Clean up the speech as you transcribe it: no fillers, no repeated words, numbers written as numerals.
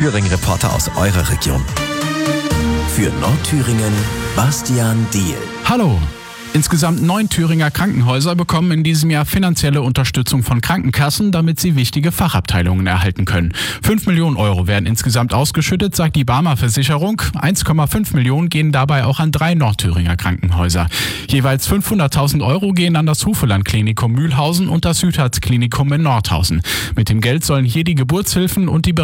Thüringen-Reporter aus eurer Region. Für Nordthüringen, Bastian Diehl. Hallo! Insgesamt 9 Thüringer Krankenhäuser bekommen in diesem Jahr finanzielle Unterstützung von Krankenkassen, damit sie wichtige Fachabteilungen erhalten können. 5 Millionen Euro werden insgesamt ausgeschüttet, sagt die Barmer Versicherung. 1,5 Millionen gehen dabei auch an 3 Nordthüringer Krankenhäuser. Jeweils 500.000 Euro gehen an das Hufeland-Klinikum Mühlhausen und das Südharz-Klinikum in Nordhausen. Mit dem Geld sollen hier die Geburtshilfen und die